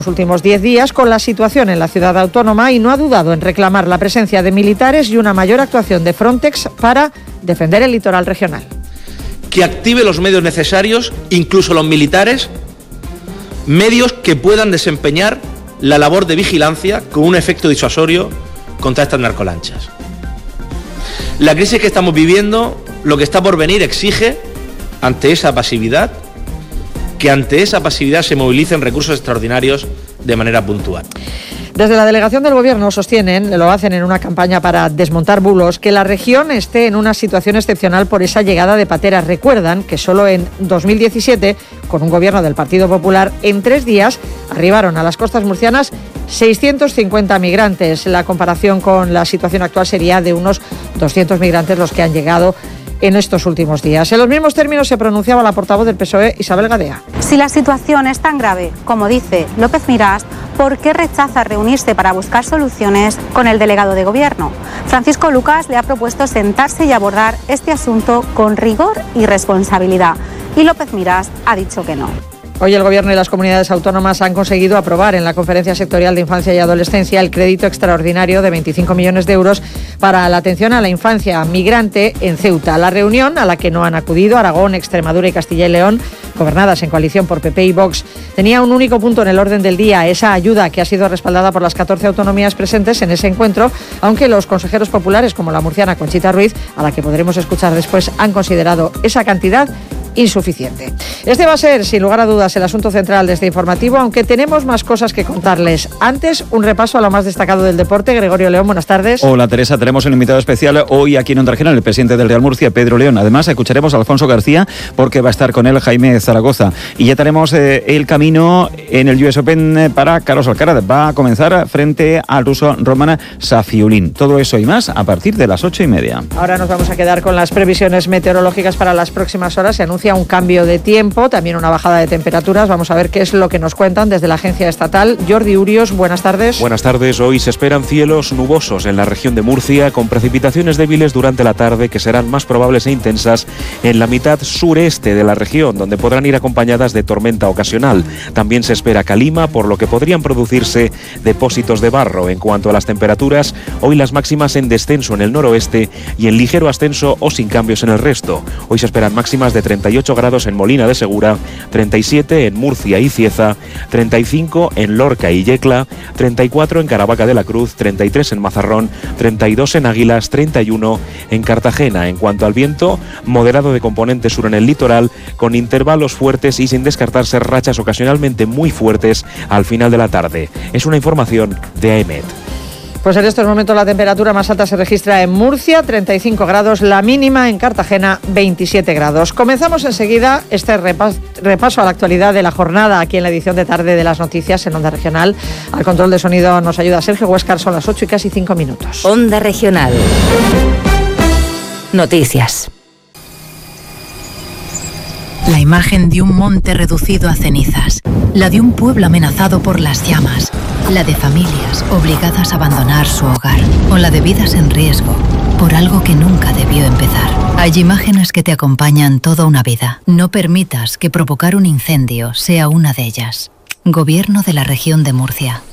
los últimos 10 días con la situación en la ciudad autónoma y no ha dudado en reclamar la presencia de militares y una mayor actuación de Frontex para defender el litoral regional. Que active los medios necesarios, incluso los militares, medios que puedan desempeñar la labor de vigilancia con un efecto disuasorio contra estas narcolanchas. La crisis que estamos viviendo, lo que está por venir, exige, ante esa pasividad, que ante esa pasividad se movilicen recursos extraordinarios de manera puntual. Desde la delegación del Gobierno sostienen, lo hacen en una campaña para desmontar bulos, que la región esté en una situación excepcional por esa llegada de pateras. Recuerdan que solo en 2017, con un gobierno del Partido Popular, en 3 días arribaron a las costas murcianas 650 migrantes. La comparación con la situación actual sería de unos 200 migrantes los que han llegado en estos últimos días. En los mismos términos se pronunciaba la portavoz del PSOE, Isabel Gadea. Si la situación es tan grave, como dice López Miras, ¿por qué rechaza reunirse para buscar soluciones con el delegado de Gobierno? Francisco Lucas le ha propuesto sentarse y abordar este asunto con rigor y responsabilidad. Y López Miras ha dicho que no. Hoy el Gobierno y las comunidades autónomas han conseguido aprobar en la Conferencia Sectorial de Infancia y Adolescencia el crédito extraordinario de 25 millones de euros para la atención a la infancia migrante en Ceuta. La reunión, a la que no han acudido Aragón, Extremadura y Castilla y León, gobernadas en coalición por PP y Vox, tenía un único punto en el orden del día, esa ayuda que ha sido respaldada por las 14 autonomías presentes en ese encuentro, aunque los consejeros populares, como la murciana Conchita Ruiz, a la que podremos escuchar después, han considerado esa cantidad insuficiente. Este va a ser, sin lugar a dudas, el asunto central de este informativo, aunque tenemos más cosas que contarles. Antes, un repaso a lo más destacado del deporte. Gregorio León, buenas tardes. Hola, Teresa. Tenemos un invitado especial hoy aquí en Onda Regional, el presidente del Real Murcia, Pedro León. Además, escucharemos a Alfonso García, porque va a estar con él Jaime Zaragoza. Y ya tenemos el camino en el US Open para Carlos Alcaraz. Va a comenzar frente al ruso Roman Safiulin. Todo eso y más a partir de las 8:30. Ahora nos vamos a quedar con las previsiones meteorológicas para las próximas horas. Se anuncia un cambio de tiempo, también una bajada de temperaturas. Vamos a ver qué es lo que nos cuentan desde la agencia estatal. Jordi Urios, buenas tardes. Buenas tardes. Hoy se esperan cielos nubosos en la región de Murcia, con precipitaciones débiles durante la tarde que serán más probables e intensas en la mitad sureste de la región, donde podrán ir acompañadas de tormenta ocasional. También se espera calima, por lo que podrían producirse depósitos de barro. En cuanto a las temperaturas, hoy las máximas en descenso en el noroeste y en ligero ascenso o sin cambios en el resto. Hoy se esperan máximas de 38 grados en Molina de Segura, 37 en Murcia y Cieza, 35 en Lorca y Yecla, 34 en Caravaca de la Cruz, 33 en Mazarrón, 32 en Águilas, 31 en Cartagena. En cuanto al viento, moderado de componente sur en el litoral, con intervalos fuertes y sin descartarse rachas ocasionalmente muy fuertes al final de la tarde. Es una información de AEMET. Pues en estos momentos la temperatura más alta se registra en Murcia, 35 grados, la mínima en Cartagena, 27 grados. Comenzamos enseguida este repaso a la actualidad de la jornada aquí en la edición de tarde de las noticias en Onda Regional. Al control de sonido nos ayuda Sergio Huéscar, son las 8 y casi 5 minutos. Onda Regional. Noticias. La imagen de un monte reducido a cenizas, la de un pueblo amenazado por las llamas, la de familias obligadas a abandonar su hogar, o la de vidas en riesgo por algo que nunca debió empezar. Hay imágenes que te acompañan toda una vida. No permitas que provocar un incendio sea una de ellas. Gobierno de la Región de Murcia.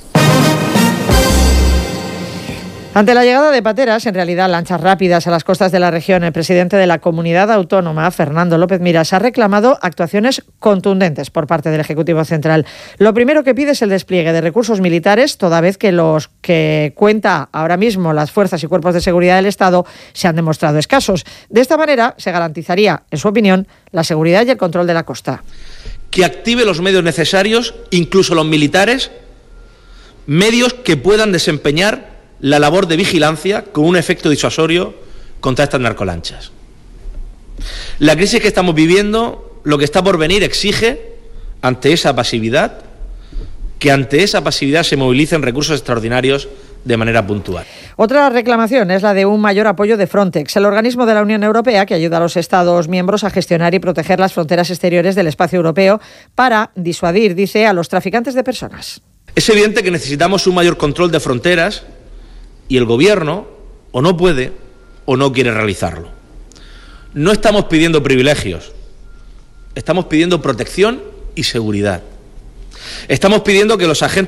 Ante la llegada de pateras, en realidad lanchas rápidas a las costas de la región, el presidente de la comunidad autónoma, Fernando López Miras, ha reclamado actuaciones contundentes por parte del Ejecutivo Central. Lo primero que pide es el despliegue de recursos militares, toda vez que los que cuenta ahora mismo las fuerzas y cuerpos de seguridad del Estado se han demostrado escasos. De esta manera se garantizaría, en su opinión, la seguridad y el control de la costa. Que active los medios necesarios, incluso los militares, medios que puedan desempeñar la labor de vigilancia con un efecto disuasorio contra estas narcolanchas. La crisis que estamos viviendo, lo que está por venir, exige, ante esa pasividad, que ante esa pasividad se movilicen recursos extraordinarios de manera puntual. Otra reclamación es la de un mayor apoyo de Frontex, el organismo de la Unión Europea que ayuda a los Estados miembros a gestionar y proteger las fronteras exteriores del espacio europeo para disuadir, dice, a los traficantes de personas. Es evidente que necesitamos un mayor control de fronteras y el Gobierno o no puede o no quiere realizarlo. No estamos pidiendo privilegios, estamos pidiendo protección y seguridad. Estamos pidiendo que los agentes